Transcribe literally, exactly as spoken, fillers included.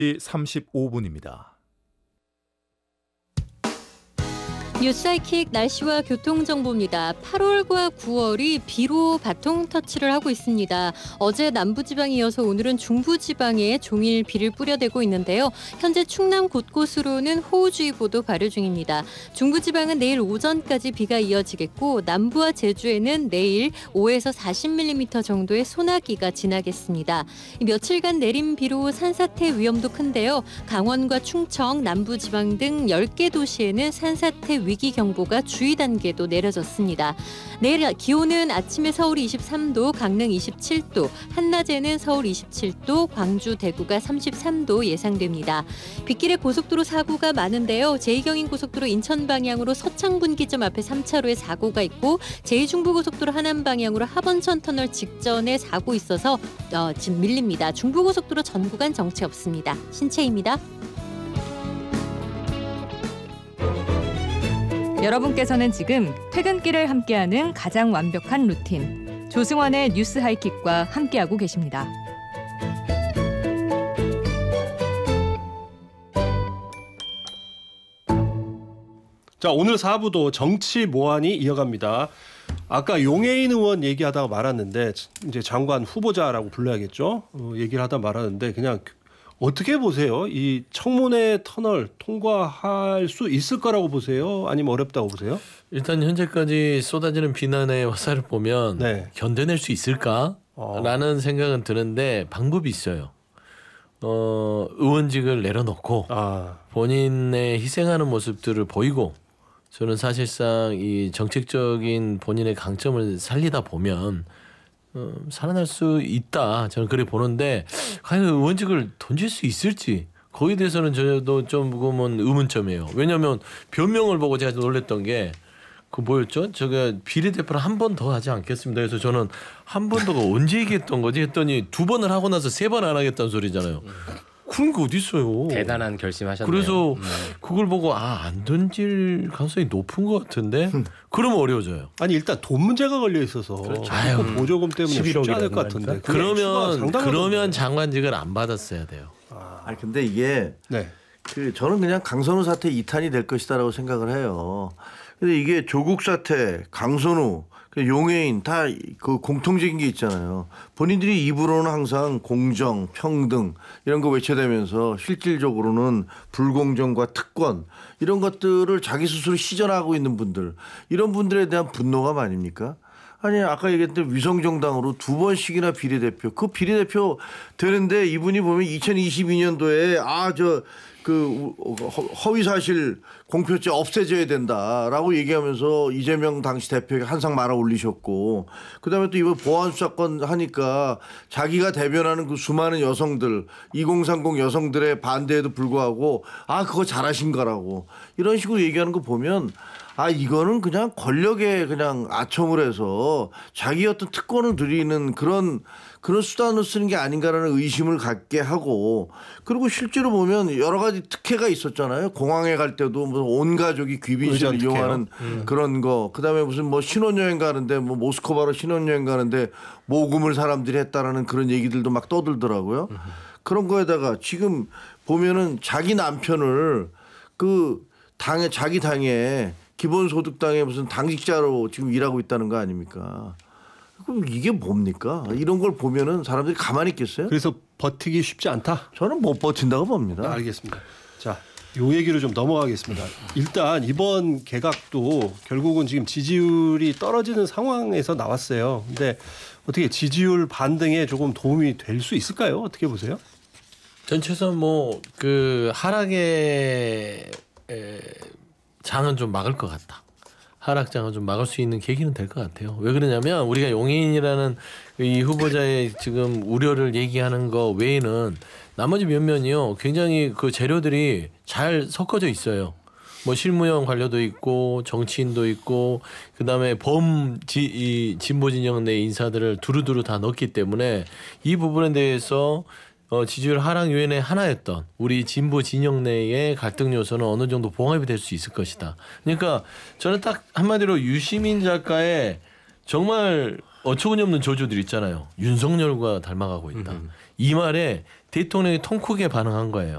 삼십오 분입니다. 뉴스하이킥 날씨와 교통정보입니다. 팔월과 구월이 비로 바통 터치를 하고 있습니다. 어제 남부지방에 이어서 오늘은 중부지방에 종일 비를 뿌려대고 있는데요. 현재 충남 곳곳으로는 호우주의보도 발효 중입니다. 중부지방은 내일 오전까지 비가 이어지겠고 남부와 제주에는 내일 오에서 사십 밀리미터 정도의 소나기가 지나겠습니다. 며칠간 내린 비로 산사태 위험도 큰데요. 강원과 충청, 남부지방 등 열 개 도시에는 산사태 위기 경보가 주의 단계도 내려졌습니다. 내일 기온은 아침에 서울이 이십삼 도, 강릉 이십칠 도, 한낮에는 서울 이십칠 도, 광주, 대구가 삼십삼 도 예상됩니다. 빗길에 고속도로 사고가 많은데요. 제이 경인고속도로 인천 방향으로 서창 분기점 앞에 삼 차로에 사고가 있고 제이 중부고속도로 하남 방향으로 하번천 터널 직전에 사고 있어서 어, 지금 밀립니다. 중부고속도로 전 구간 정체 없습니다. 신채입니다. 여러분께서는 지금 퇴근길을 함께하는 가장 완벽한 루틴 조승환의 뉴스 하이킥과 함께하고 계십니다. 자, 오늘 사 부도 정치 모안이 이어갑니다. 아까 용해인 의원 얘기하다가 말았는데 이제 장관 후보자라고 불러야겠죠. 어, 얘기를 하다 말았는데 그냥 어떻게 보세요? 이 청문회 터널 통과할 수 있을 거라고 보세요? 아니면 어렵다고 보세요? 일단 현재까지 쏟아지는 비난의 화살을 보면 네. 견뎌낼 수 있을까라는 어. 생각은 드는데 방법이 있어요. 어, 의원직을 내려놓고 아. 본인의 희생하는 모습들을 보이고 저는 사실상 이 정책적인 본인의 강점을 살리다 보면 어, 살아날 수 있다. 저는 그렇게 보는데 과연 의원직을 던질 수 있을지 거기에 대해서는 저도 좀 보면 의문점이에요. 왜냐하면 변명을 보고 제가 놀랬던 게 그 뭐였죠? 제가 비례대표를 한 번 더 하지 않겠습니다. 그래서 저는 한 번 더가 언제 얘기했던 거지 했더니 두 번을 하고 나서 세 번 안 하겠다는 소리잖아요. 그런 게 어디 있어요? 대단한 결심하셨네요. 그래서 음. 그걸 보고 아, 안 던질 가능성이 높은 것 같은데 그러면 어려워져요. 아니 일단 돈 문제가 걸려 있어서 그렇죠. 아유, 보조금 때문에 쉽지 않을 것 같은데. 그러면 그러면 장관직을 안 받았어야 돼요. 아, 아니 근데 이게 네. 그 저는 그냥 강선우 사태 이 탄이 될 것이다라고 생각을 해요. 근데 이게 조국 사태, 강선우, 용해인 다 그 공통적인 게 있잖아요. 본인들이 입으로는 항상 공정, 평등 이런 거 외쳐대면서 실질적으로는 불공정과 특권 이런 것들을 자기 스스로 시전하고 있는 분들 이런 분들에 대한 분노감 아닙니까? 아니 아까 얘기했던 위성정당으로 두 번씩이나 비례대표 그 비례대표 되는데 이분이 보면 이천이십이 년도에 아 저 그 허위사실 공표죄 없애져야 된다라고 얘기하면서 이재명 당시 대표에게 한상 말아 올리셨고 그다음에 또 이번 보안수사권 하니까 자기가 대변하는 그 수많은 여성들 이공삼공 여성들의 반대에도 불구하고 아 그거 잘하신 거라고 이런 식으로 얘기하는 거 보면 아 이거는 그냥 권력에 그냥 아첨을 해서 자기 어떤 특권을 누리는 그런 그런 수단으로 쓰는 게 아닌가라는 의심을 갖게 하고 그리고 실제로 보면 여러 가지 특혜가 있었잖아요. 공항에 갈 때도 무슨 온 가족이 귀빈실을 이용하는 음. 그런 거. 그다음에 무슨 뭐 신혼여행 가는데 뭐 모스크바로 신혼여행 가는데 모금을 사람들이 했다라는 그런 얘기들도 막 떠들더라고요. 음. 그런 거에다가 지금 보면은 자기 남편을 그 당에 자기 당에 기본소득당에 무슨 당직자로 지금 일하고 있다는 거 아닙니까? 그럼 이게 뭡니까? 이런 걸 보면은 사람들이 가만히 있겠어요? 그래서 버티기 쉽지 않다? 저는 못 버틴다고 봅니다. 아, 알겠습니다. 자, 요 얘기로 좀 넘어가겠습니다. 일단 이번 개각도 결국은 지금 지지율이 떨어지는 상황에서 나왔어요. 근데 어떻게 지지율 반등에 조금 도움이 될 수 있을까요? 어떻게 보세요? 전체에서 뭐 그 하락의 에, 장은 좀 막을 것 같다. 하락장은 좀 막을 수 있는 계기는 될 것 같아요. 왜 그러냐면 우리가 용해인이라는 이 후보자의 지금 우려를 얘기하는 거 외에는 나머지 몇몇이요 굉장히 그 재료들이 잘 섞어져 있어요. 뭐 실무형 관료도 있고 정치인도 있고 그다음에 범 지, 이 진보 진영 내 인사들을 두루두루 다 넣기 때문에 이 부분에 대해서 어, 지지율 하락 요인의 하나였던 우리 진보 진영 내의 갈등 요소는 어느 정도 봉합이 될 수 있을 것이다. 그러니까 저는 딱 한마디로 유시민 작가의 정말 어처구니 없는 저주들 있잖아요. 윤석열과 닮아가고 있다. 음흠. 이 말에 대통령이 통 크게 반응한 거예요.